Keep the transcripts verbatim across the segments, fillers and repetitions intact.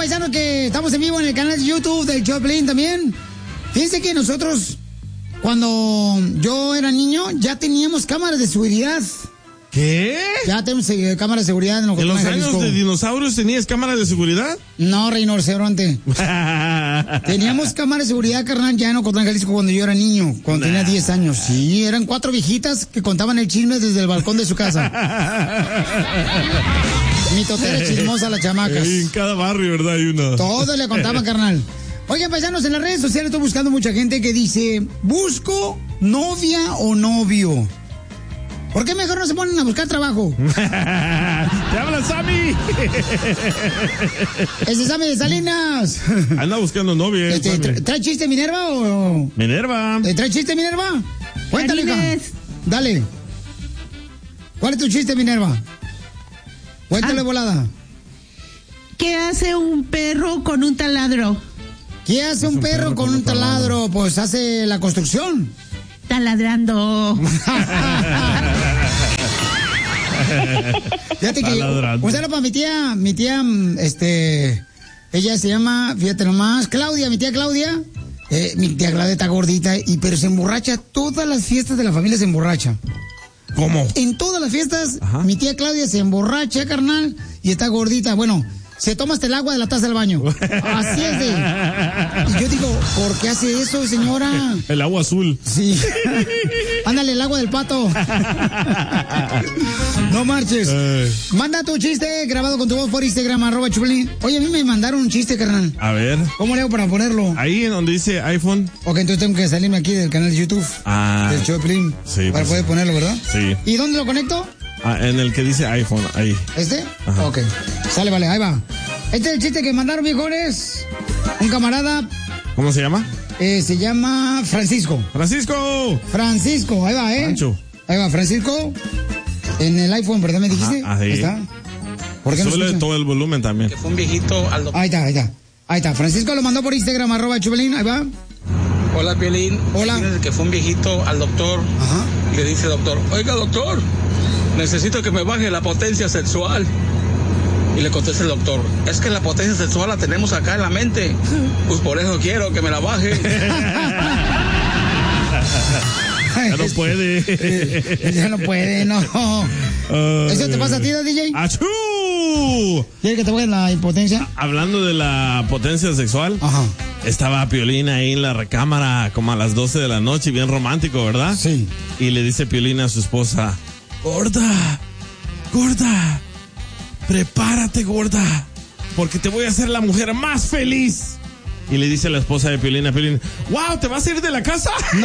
paisanos, que estamos en vivo en el canal de YouTube del Choplin también. Fíjense que nosotros, cuando yo era niño, ya teníamos cámaras de seguridad. ¿Qué? Ya tenemos eh, cámaras de seguridad en, ¿En los años de dinosaurios tenías cámaras de seguridad? No, rinoceronte. Teníamos cámaras de seguridad, carnal, ya en Ocotlán, Jalisco, cuando yo era niño, cuando nah. tenía diez años. Sí, eran cuatro viejitas que contaban el chisme desde el balcón de su casa. Mi totera chismosa, las chamacas. En cada barrio, ¿verdad? Hay uno. Todos le contaban, carnal. Oigan, paisanos, en las redes sociales estoy buscando mucha gente que dice, busco novia o novio. ¿Por qué mejor no se ponen a buscar trabajo? ¡Te habla Sammy! Ese es Sammy de Salinas. Anda buscando novia. Este, tra- ¿Trae chiste Minerva o...? Minerva. ¿Trae chiste Minerva? Cuéntale, hija. Dale. ¿Cuál es tu chiste, Minerva? Cuéntale, ah. volada. ¿Qué hace un perro con un taladro? ¿Qué hace un, un perro, perro con un taladro? taladro? Pues hace la construcción. Taladrando. Fíjate que un saludo para mi tía, mi tía, este, ella se llama, fíjate nomás, Claudia, mi tía Claudia, eh, mi tía Claudia está gordita, y pero se emborracha, todas las fiestas de la familia se emborracha. ¿Cómo? En todas las fiestas, ajá, mi tía Claudia se emborracha, carnal, y está gordita, bueno, se toma hasta el agua de la taza del baño. Así es de... Y yo digo, ¿por qué hace eso, señora? El agua azul. Sí. Ándale, el agua del pato. No marches. Eh. Manda tu chiste grabado con tu voz por Instagram, arroba Choplin. Oye, a mí me mandaron un chiste, carnal. A ver. ¿Cómo le hago para ponerlo? Ahí en donde dice iPhone. Ok, entonces tengo que salirme aquí del canal de YouTube. Ah. Del Choplin. Sí. Para pues, poder ponerlo, ¿verdad? Sí. ¿Y dónde lo conecto? Ah, en el que dice iPhone, ahí. ¿Este? Ajá. Ok. Sale, vale, ahí va. Este es el chiste que mandaron, viejones. Un camarada. ¿Cómo se llama? Eh, se llama Francisco. ¡Francisco! Francisco, ahí va, ¿eh? Pancho. Ahí va, Francisco. En el iPhone, ¿verdad? ¿Me dijiste? Ajá, ahí. Ahí está. ¿Por qué no Súbele todo el volumen también. Que fue un viejito al doctor. Ahí está, ahí está. Ahí está. Francisco lo mandó por Instagram, arroba Choplin. Ahí va. Hola, Piolín. Hola. Que fue un viejito al doctor. Ajá. Y le dice, doctor, oiga, doctor, necesito que me baje la potencia sexual. Y le contesta el doctor, es que la potencia sexual la tenemos acá en la mente. Pues por eso quiero que me la baje. Ya no puede. Ya no puede, no. Uh, ¿Eso te pasa a ti, D J? ¡Achú! ¿Quieres que te baje la impotencia? Hablando de la potencia sexual. Ajá. Estaba Piolín ahí en la recámara como a las doce de la noche, bien romántico, ¿verdad? Sí. Y le dice Piolín a su esposa, gorda, gorda, prepárate, gorda, porque te voy a hacer la mujer más feliz. Y le dice la esposa de Piolín a Piolín, wow, ¿te vas a ir de la casa? No.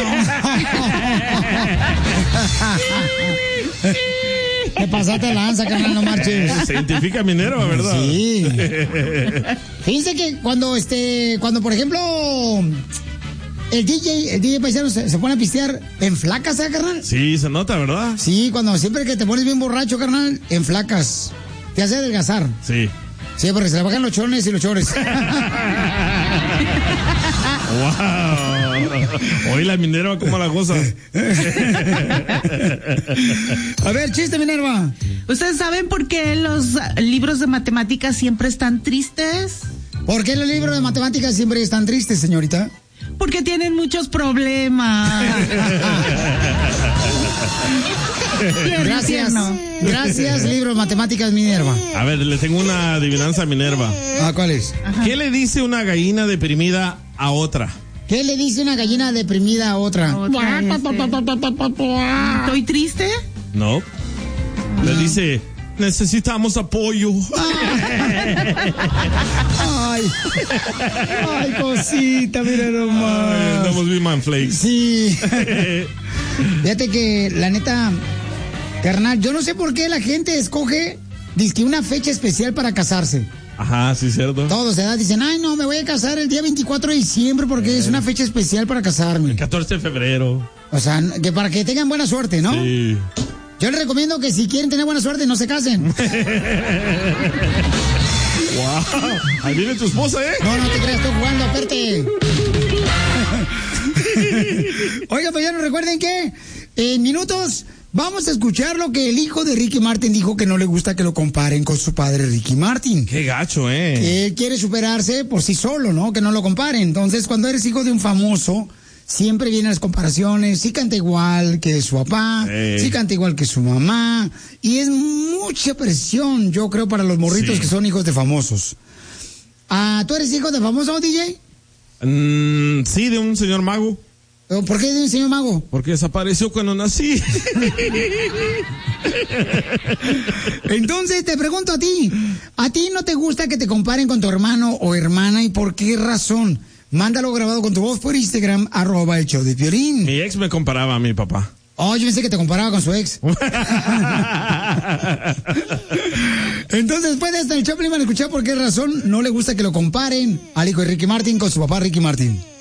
¿Qué pasaste lanza, carnal? No marches. Se identifica Minerva, ¿verdad? Sí. Fíjense que cuando, este, cuando por ejemplo, el D J, el D J paisano se, se pone a pistear, ¿en flacas, eh, carnal? Sí, se nota, ¿verdad? Sí, cuando siempre que te pones bien borracho, carnal, en flacas. Te hace adelgazar. Sí. Sí, porque se le bajan los chones y los chores. ¡Wow! Hoy la Minerva, ¿cómo la goza? A ver, chiste, Minerva. ¿Ustedes saben por qué los libros de matemáticas siempre están tristes? ¿Por qué los libros de matemáticas siempre están tristes, señorita? Porque tienen muchos problemas. Gracias. Gracias, libro de matemáticas Minerva. A ver, le tengo una adivinanza a Minerva. Ah, ¿cuál es? Ajá. ¿Qué le dice una gallina deprimida a otra? ¿Qué le dice una gallina deprimida a otra? otra ¿Estoy triste? No. no. Le dice, necesitamos apoyo. Ay, ay, cosita, mira nomás. Ay, andamos bien manflakes. Sí. Fíjate que, la neta, carnal, yo no sé por qué la gente escoge, dizque una fecha especial para casarse. Ajá, sí, cierto. Todos, ¿verdad? Dicen, ay, no, me voy a casar el día veinticuatro de diciembre porque eh. es una fecha especial para casarme. El catorce de febrero. O sea, que para que tengan buena suerte, ¿no? Sí. Yo les recomiendo que si quieren tener buena suerte, no se casen. Wow. Ahí viene tu esposa, ¿eh? No, no te creas, estoy jugando, aparte. Oiga, pues ya no recuerden que en minutos Vamos a escuchar lo que el hijo de Ricky Martin dijo, que no le gusta que lo comparen con su padre Ricky Martin. Qué gacho, eh. Que él quiere superarse por sí solo, ¿no? Que no lo comparen. Entonces, cuando eres hijo de un famoso, siempre vienen las comparaciones. Sí canta igual que su papá, hey. sí canta igual que su mamá. Y es mucha presión, yo creo, para los morritos sí. que son hijos de famosos. Ah, ¿tú eres hijo de famoso, D J? Mm, sí, de un señor mago. ¿Por qué de un señor mago? Porque desapareció cuando nací. Entonces te pregunto a ti, ¿a ti no te gusta que te comparen con tu hermano o hermana y por qué razón? Mándalo grabado con tu voz por Instagram, arroba el show de Piolín. Mi ex me comparaba a mi papá. Oh, yo pensé que te comparaba con su ex. Entonces, después de esto, el Choplin van a escuchar por qué razón no le gusta que lo comparen al hijo de Ricky Martin con su papá Ricky Martin.